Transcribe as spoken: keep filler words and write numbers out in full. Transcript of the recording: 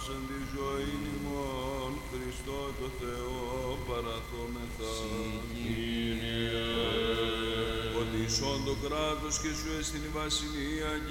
εν τη ζωή ημών, Χριστό το Θεό παραθόμεθα. Κύριε. Ότι εισόν το κράτος και σου εστιν η βασιλεία